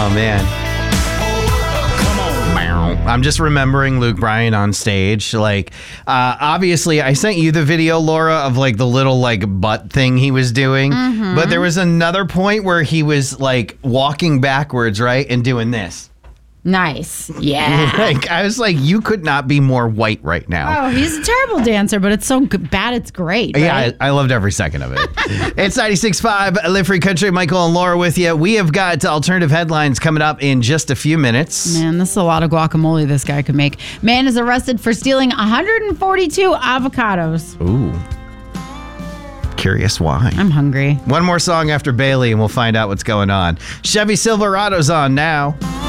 Oh, man. I'm just remembering Luke Bryan on stage. Like, obviously, I sent you the video, Laura, of like the little like butt thing he was doing. Mm-hmm. But there was another point where he was like walking backwards, right? And doing this. Nice. Yeah. Like, I was like, you could not be more white right now. Oh, he's a terrible dancer, but it's so bad it's great. Right? Yeah, I loved every second of it. It's 96.5 Live Free Country. Michael and Laura with you. We have got alternative headlines coming up in just a few minutes. Man, this is a lot of guacamole this guy could make. Man is arrested for stealing 142 avocados. Ooh. Curious why. I'm hungry. One more song after Bailey and we'll find out what's going on. Chevy Silverado's on now.